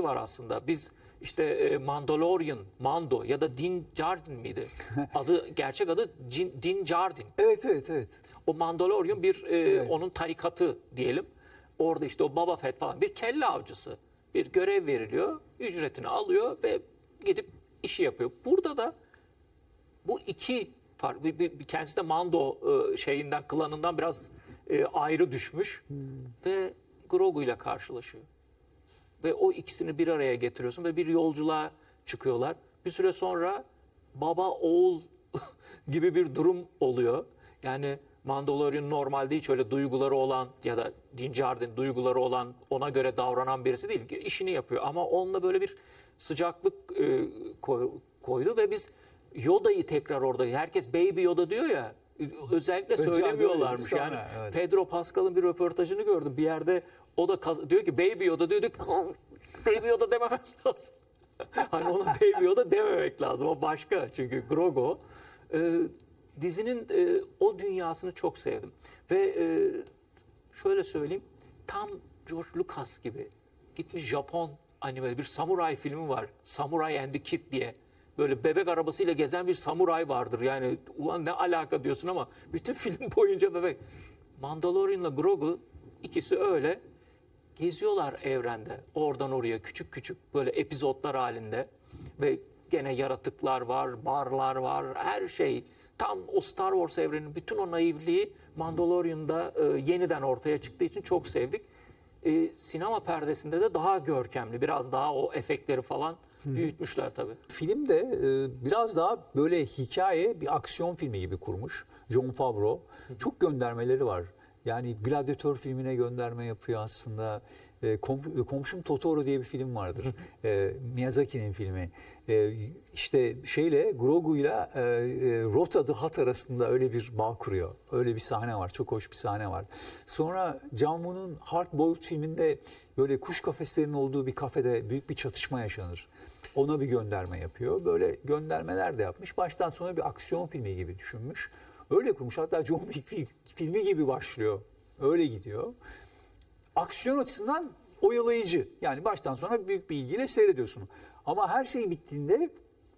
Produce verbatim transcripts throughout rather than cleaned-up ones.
var aslında. Biz işte e, Mandalorian, Mando ya da Din Djarin miydi? Adı, gerçek adı Din, Din Djarin. Evet, evet, evet. O Mandalorian bir e, Evet. onun tarikatı diyelim. Orada işte o Boba Fett falan bir kelle avcısı. Bir görev veriliyor, ücretini alıyor ve gidip işi yapıyor. Burada da bu iki fark, bir, bir, bir kendisi de Mando e, şeyinden, klanından biraz e, ayrı düşmüş Hmm. ve Grogu ile karşılaşıyor. Ve o ikisini bir araya getiriyorsun ve bir yolculuğa çıkıyorlar. Bir süre sonra baba oğul gibi bir durum oluyor. Yani Mandalorian normalde hiç öyle duyguları olan ya da Din Djarin duyguları olan, ona göre davranan birisi değil. İşini yapıyor ama onunla böyle bir sıcaklık e, koy, koydu ve biz Yoda'yı tekrar orada, herkes Baby Yoda diyor ya, özellikle Önce söylemiyorlarmış. sonra, Yani evet. Pedro Pascal'ın bir röportajını gördüm. Bir yerde o da kaz- diyor ki Baby Yoda diyor ki Baby Yoda dememem lazım. Hani ona Baby Yoda dememek lazım. O başka çünkü Grogu. Ee, dizinin e, o dünyasını çok sevdim. Ve e, şöyle söyleyeyim, tam George Lucas gibi gitmiş Japon anime bir samuray filmi var. Samurai and the Kid diye. Böyle bebek arabasıyla gezen bir samuray vardır. Yani ulan ne alaka diyorsun ama bütün film boyunca bebek. Mandalorian'la Grogu ikisi öyle geziyorlar evrende. Oradan oraya küçük küçük böyle epizotlar halinde. Ve gene yaratıklar var, barlar var, her şey. Tam o Star Wars evreninin bütün o naivliği Mandalorian'da e, yeniden ortaya çıktığı için çok sevdik. E, sinema perdesinde de daha görkemli, biraz daha o efektleri falan büyütmüşler tabii. Film de e, biraz daha böyle hikaye, bir aksiyon filmi gibi kurmuş Jon Favreau. Çok göndermeleri var. Yani Gladiator filmine gönderme yapıyor aslında. E, Kom- Komşum Totoro diye bir film vardır. e, Miyazaki'nin filmi. E, işte şeyle Grogu'yla e, e, Rota the Hutt arasında öyle bir bağ kuruyor. Öyle bir sahne var. Çok hoş bir sahne var. Sonra John Woo'nun Hard Boiled filminde böyle kuş kafeslerinin olduğu bir kafede büyük bir çatışma yaşanır. Ona bir gönderme yapıyor. Böyle göndermeler de yapmış. Baştan sona bir aksiyon filmi gibi düşünmüş. Öyle kurmuş. Hatta John Wick filmi gibi başlıyor. Öyle gidiyor. Aksiyon açısından oyalayıcı. Yani baştan sona büyük bir ilgiyle seyrediyorsun. Ama her şey bittiğinde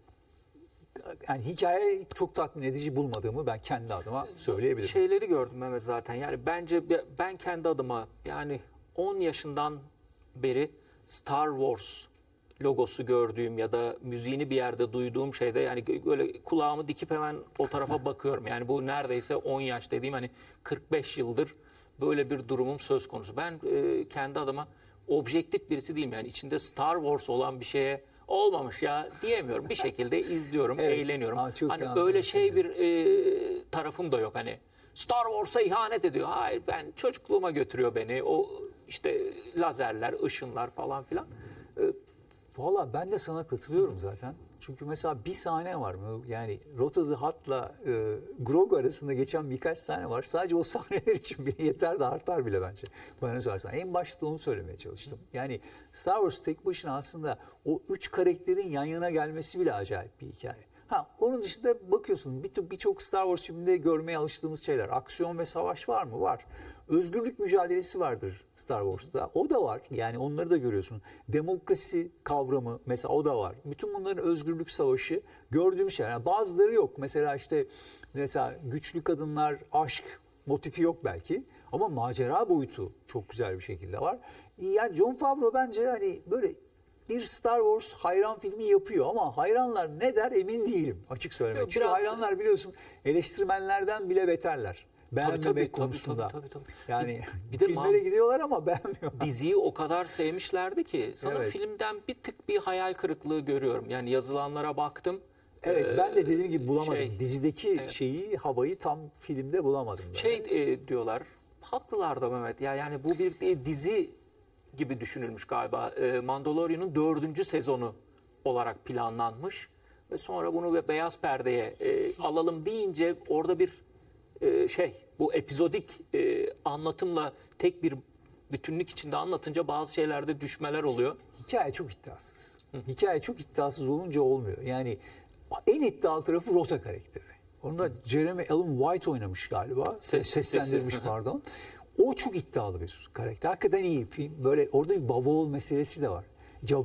yani hikaye çok tatmin edici bulmadığımı ben kendi adıma söyleyebilirim. Şeyleri gördüm Mehmet zaten. Yani bence ben kendi adıma yani on yaşından beri Star Wars logosu gördüğüm ya da müziğini bir yerde duyduğum şeyde yani böyle kulağımı dikip hemen o tarafa bakıyorum. Yani bu neredeyse on yaş dediğim hani kırk beş yıldır böyle bir durumum söz konusu. Ben e, kendi adıma objektif birisi değilim. Yani içinde Star Wars olan bir şeye olmamış ya diyemiyorum. Bir şekilde izliyorum, Evet. eğleniyorum. Aa, çok hani iyi öyle şey anladım. bir e, tarafım da yok. Hani Star Wars'a ihanet ediyor. Hayır, ben çocukluğuma götürüyor beni. O işte lazerler, ışınlar falan filan. E, Valla ben de sana katılıyorum zaten. Çünkü mesela bir sahne var mı? Yani Rota the Hutt'la e, Grogu arasında geçen birkaç sahne var. Sadece o sahneler için bile yeter de artar bile bence. Bana sorarsan. En başta onu söylemeye çalıştım. Yani Star Wars tek başına aslında o üç karakterin yan yana gelmesi bile acayip bir hikaye. Ha, onun dışında bakıyorsun birçok Star Wars filminde görmeye alıştığımız şeyler. Aksiyon ve savaş var mı? Var. Özgürlük mücadelesi vardır Star Wars'ta. O da var. Yani onları da görüyorsun. Demokrasi kavramı mesela o da var. Bütün bunların özgürlük savaşı gördüğüm şeyler. Yani bazıları yok. Mesela işte mesela güçlü kadınlar, aşk motifi yok belki. Ama macera boyutu çok güzel bir şekilde var. Yani Jon Favreau bence hani böyle bir Star Wars hayran filmi yapıyor ama hayranlar ne der emin değilim açık söylemek. Yok, Çünkü biraz- hayranlar biliyorsun eleştirmenlerden bile beterler. Beğenmemek tabii, tabii, konusunda. tabii, tabii, tabii. Yani Bir- bir de filmlere man- gidiyorlar ama beğenmiyorlar. diziyi o kadar sevmişlerdi ki sanırım Evet. filmden bir tık bir hayal kırıklığı görüyorum. Yani yazılanlara baktım. Evet, Ee, ben de dediğim gibi bulamadım. şey, Dizideki evet. şeyi, havayı tam filmde bulamadım. Ben. Şey e, diyorlar. Haklılar da Mehmet. Ya yani bu bir, bir dizi gibi düşünülmüş galiba. E, Mandalorian'ın dördüncü sezonu olarak planlanmış ve sonra bunu ve beyaz perdeye e, alalım deyince orada bir e, şey bu epizodik e, anlatımla tek bir bütünlük içinde anlatınca bazı şeylerde düşmeler oluyor. Hikaye çok iddiasız. Hikaye çok iddiasız olunca olmuyor. Yani en iddialı tarafı Rota karakteri. Onu da Jeremy Allen White oynamış galiba. Ses- Seslendirmiş sesi. pardon. O çok iddialı bir karakter. Hakikaten iyi film. Böyle orada bir baba oğul meselesi de var.